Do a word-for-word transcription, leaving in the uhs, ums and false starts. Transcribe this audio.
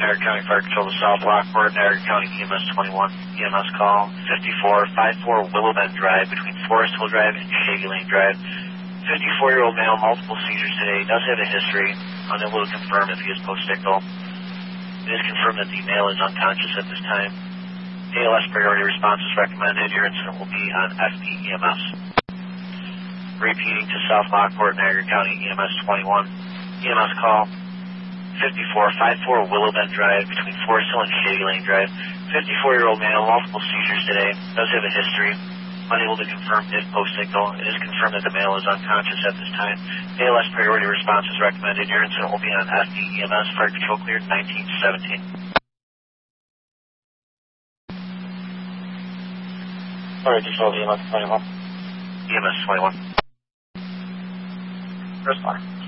Niagara County Fire Control to South Lockport, Niagara County E M S twenty-one, E M S call fifty-four fifty-four Willow Bend Drive between Forest Hill Drive and Shaggy Lane Drive. fifty-four-year-old male, multiple seizures today, does have a history, unable to confirm if he is post-ictal. It is confirmed that the male is unconscious at this time. A L S priority response is recommended. Your incident will be on F P E M S. Repeating to South Lockport, Niagara County E M S twenty-one, E M S call fifty-four fifty-four Willow Bend Drive between Forest Hill and Shaggy Lane Drive. fifty-four-year-old male, multiple seizures today, does have a history, unable to confirm if post-ictal. It is confirmed that the male is unconscious at this time. A L S priority response is recommended. Your incident will be on F P E M S. Fire Control cleared nineteen seventeen. Fire Control E M S twenty-one. E M S twenty-one. Respond.